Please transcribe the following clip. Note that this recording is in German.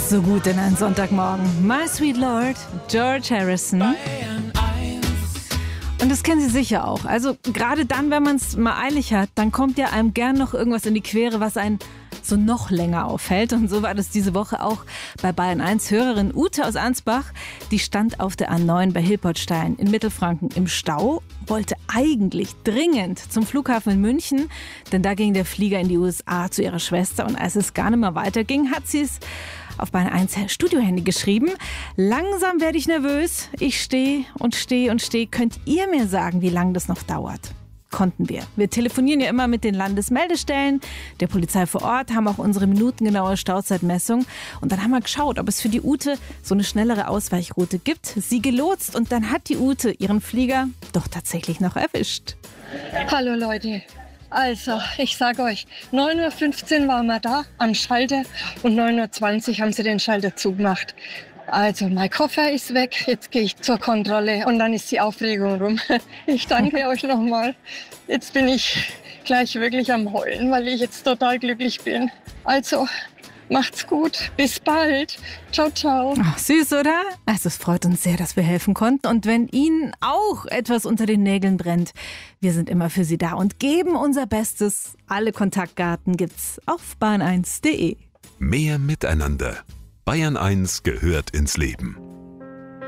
So gut in einen Sonntagmorgen. My Sweet Lord, George Harrison. Und das kennen Sie sicher auch. Also gerade dann, wenn man es mal eilig hat, dann kommt ja einem gern noch irgendwas in die Quere, was einen so noch länger aufhält. Und so war das diese Woche auch bei Bayern 1. Hörerin Ute aus Ansbach. Die stand auf der A9 bei Hilpertstein in Mittelfranken im Stau, wollte eigentlich dringend zum Flughafen in München, denn da ging der Flieger in die USA zu ihrer Schwester. Und als es gar nicht mehr weiterging, hat sie es auf Bayern 1 Studiohandy geschrieben. Langsam werde ich nervös. Ich stehe und stehe und stehe. Könnt ihr mir sagen, wie lange das noch dauert? Konnten wir. Wir telefonieren ja immer mit den Landesmeldestellen, der Polizei vor Ort, haben auch unsere minutengenaue Stauzeitmessung. Und dann haben wir geschaut, ob es für die Ute so eine schnellere Ausweichroute gibt. Sie gelotst und dann hat die Ute ihren Flieger doch tatsächlich noch erwischt. Hallo Leute. Also, ich sage euch, 9:15 Uhr waren wir da am Schalter und 9:20 Uhr haben sie den Schalter zugemacht. Also, mein Koffer ist weg, jetzt gehe ich zur Kontrolle und dann ist die Aufregung rum. Ich danke euch nochmal. Jetzt bin ich gleich wirklich am Heulen, weil ich jetzt total glücklich bin. Also, macht's gut. Bis bald. Ciao, ciao. Ach, süß, oder? Also es freut uns sehr, dass wir helfen konnten. Und wenn Ihnen auch etwas unter den Nägeln brennt, wir sind immer für Sie da und geben unser Bestes. Alle Kontaktdaten gibt's auf bayern1.de. Mehr Miteinander. Bayern 1 gehört ins Leben.